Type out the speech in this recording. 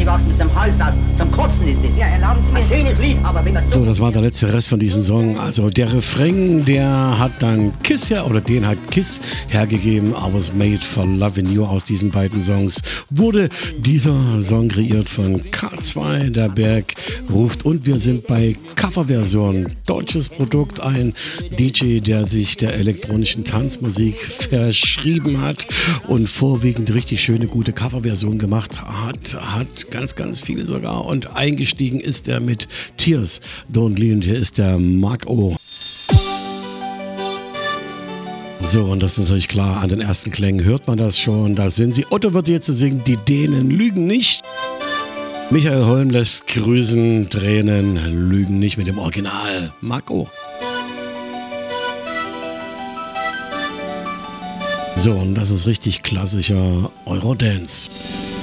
wie wachsen bis zum Hals aus. Zum Kotzen ist das. Ja, erlauben Sie mir. Ein schönes Lied, aber wenn das So, das war der letzte Rest von diesem Song. Also der Refrain, der hat dann Kiss den hat Kiss hergegeben. I was made for loving you. Aus diesen beiden Songs wurde dieser Song kreiert von K2. Der Berg ruft und wir sind bei Coverversion. Deutsches Produkt, ein DJ, der sich der elektronischen Tanzmusik verschrieben hat und vorwiegend richtig schöne, gute Coverversion gemacht hat ganz, ganz viele sogar. Und eingestiegen ist er mit Tears Don't Leave. Hier ist der Mark O. So, und das ist natürlich klar, an den ersten Klängen hört man das schon. Da sind sie. Otto wird jetzt singen, die Dänen lügen nicht. Michael Holm lässt grüßen, Tränen lügen nicht mit dem Original. Mark O. So, und das ist richtig klassischer Eurodance.